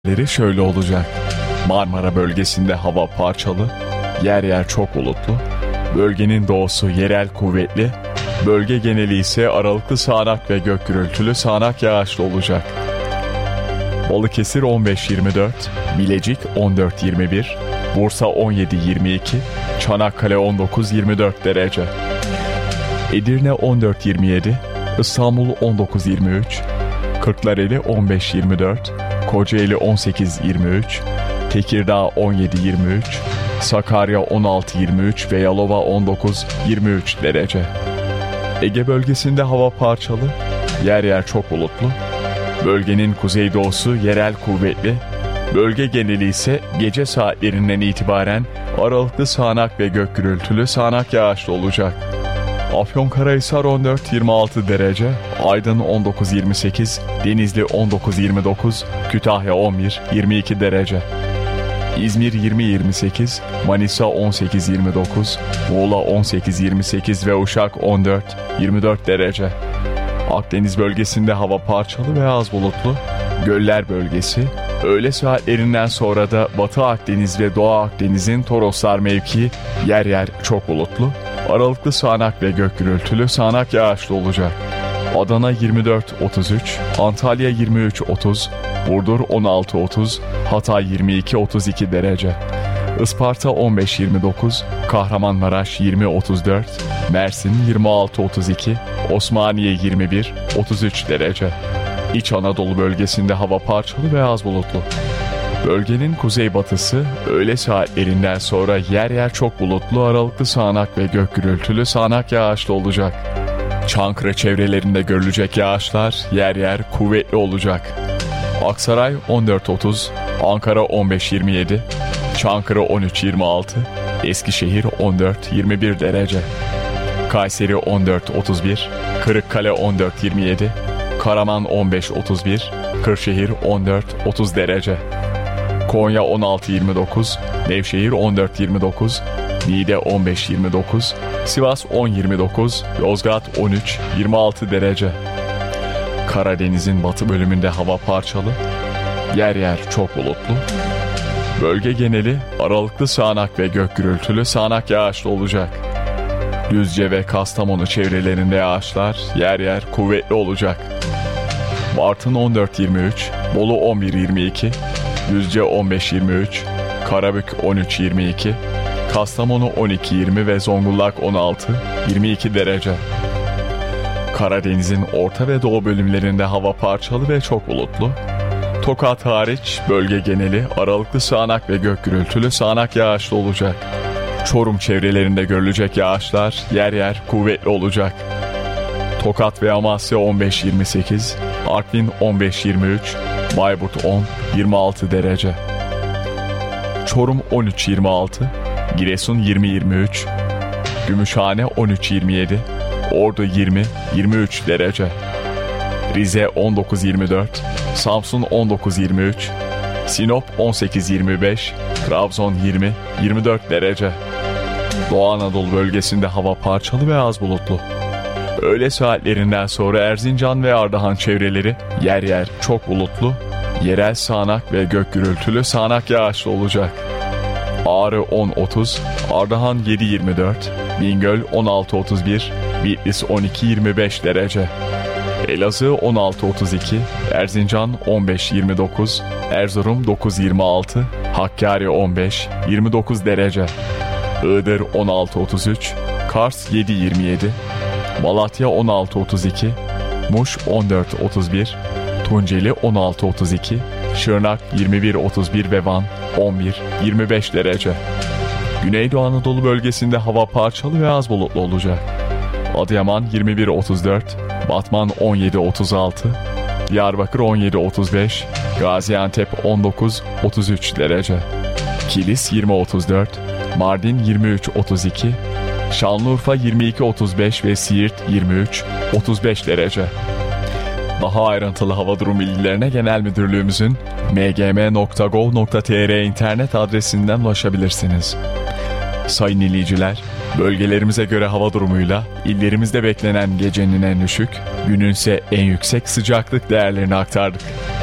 Şöyle olacak. Marmara bölgesinde hava parçalı, yer yer çok bulutlu, bölgenin doğusu yerel kuvvetli, bölge geneli ise aralıklı sağanak ve gök gürültülü sağanak yağışlı olacak. Balıkesir 15-24, Bilecik 14-21, Bursa 17-22, Çanakkale 19-24 derece. Edirne 14-27, İstanbul 19-23, Kırklareli 15-24, Kocaeli 18-23, Tekirdağ 17-23, Sakarya 16-23 ve Yalova 19-23 derece. Ege bölgesinde hava parçalı, yer yer çok bulutlu, bölgenin kuzeydoğusu yerel kuvvetli, bölge geneli ise gece saatlerinden itibaren aralıklı sağanak ve gök gürültülü sağanak yağışlı olacak. Afyonkarahisar 14-26 derece, Aydın 19-28, Denizli 19-29, Kütahya 11-22 derece. İzmir 20-28, Manisa 18-29, Muğla 18-28 ve Uşak 14-24 derece. Akdeniz bölgesinde hava parçalı ve az bulutlu, göller bölgesi, öğle saatlerinden sonra da Batı Akdeniz ve Doğu Akdeniz'in Toroslar mevkii yer yer çok bulutlu, aralıklı sağanak ve gök gürültülü sağanak yağışlı olacak. Adana 24-33, Antalya 23-30, Burdur 16-30, Hatay 22-32 derece. Isparta 15-29, Kahramanmaraş 20-34, Mersin 26-32, Osmaniye 21-33 derece. İç Anadolu bölgesinde hava parçalı ve az bulutlu. Bölgenin kuzeybatısı öğle saatlerinden sonra yer yer çok bulutlu, aralıklı sağanak ve gök gürültülü sağanak yağışlı olacak. Çankırı çevrelerinde görülecek yağışlar yer yer kuvvetli olacak. Aksaray 14-30, Ankara 15-27, Çankırı 13-26, Eskişehir 14-21 derece. Kayseri 14-31, Kırıkkale 14-27, Karaman 15-31, Kırşehir 14-30 derece. Konya 16-29, Nevşehir 14-29, Niğde 15-29, Sivas 10-29, Yozgat 13-26 derece. Karadeniz'in batı bölümünde hava parçalı, yer yer çok bulutlu. Bölge geneli aralıklı sağanak ve gök gürültülü sağanak yağışlı olacak. Düzce ve Kastamonu çevrelerinde yağışlar yer yer kuvvetli olacak. Bartın 14-23, Bolu 11-22, Düzce 15-23, Karabük 13-22, Kastamonu 12-20 ve Zonguldak 16-22 derece. Karadeniz'in orta ve doğu bölümlerinde hava parçalı ve çok bulutlu. Tokat hariç bölge geneli aralıklı sağanak ve gök gürültülü sağanak yağışlı olacak. Çorum çevrelerinde görülecek yağışlar yer yer kuvvetli olacak. Tokat ve Amasya 15-28, Artvin 15-23, Bayburt 10-26 derece. Çorum 13-26, Giresun 20-23, Gümüşhane 13-27, Ordu 20-23 derece. Rize 19-24, Samsun 19-23, Sinop 18-25, Trabzon 20-24 derece. Doğu Anadolu bölgesinde hava parçalı ve az bulutlu. Öğle saatlerinden sonra Erzincan ve Ardahan çevreleri yer yer çok bulutlu, yerel sağanak ve gök gürültülü sağanak yağışlı olacak. Ağrı 10-30, Ardahan 7-24, Bingöl 16-31, Bitlis 12-25 derece. Elazığ 16-32, Erzincan 15-29, Erzurum 9-26, Hakkari 15-29 derece. Iğdır 16-33, Kars 7-27, Malatya 16-32, Muş 14-31, Tunceli 16-32, Şırnak 21-31 ve Van 11-25 derece. Güneydoğu Anadolu bölgesinde hava parçalı ve az bulutlu olacak. Adıyaman 21-34, Batman 17-36, Diyarbakır 17-35, Gaziantep 19-33 derece. Kilis 20-34, Mardin 23-32, Şanlıurfa 22-35 ve Siirt 23-35 derece. Daha ayrıntılı hava durum bilgilerine Genel Müdürlüğümüzün mgm.gov.tr internet adresinden ulaşabilirsiniz. Sayın dinleyiciler, bölgelerimize göre hava durumuyla illerimizde beklenen gecenin en düşük, gününse en yüksek sıcaklık değerlerini aktardık.